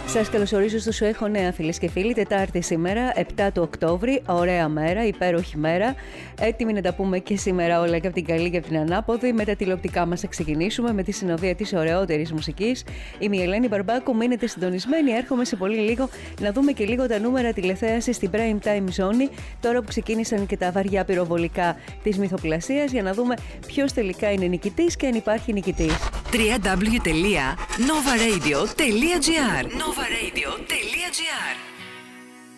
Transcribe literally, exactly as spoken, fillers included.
Σας καλωσορίζω στο Σου Έχω Νέα, φίλες και φίλοι. Τετάρτη σήμερα, επτά του Οκτώβρη. Ωραία μέρα, υπέροχη μέρα. Έτοιμοι να τα πούμε και σήμερα όλα και από την καλή και από την ανάποδη. Με τα τηλεοπτικά μας θα ξεκινήσουμε με τη συνοδεία της ωραιότερης μουσικής. Είμαι η Ελένη Μπαρμπάκου. Μείνετε συντονισμένοι. Έρχομαι σε πολύ λίγο να δούμε και λίγο τα νούμερα τηλεθέασης στην Prime Time Zone. Τώρα που ξεκίνησαν και τα βαριά πυροβολικά της μυθοπλασίας, για να δούμε ποιος τελικά είναι νικητής και αν υπάρχει νικητής. double-u double-u double-u τελεία nova radio τελεία gr nova radio τελεία gr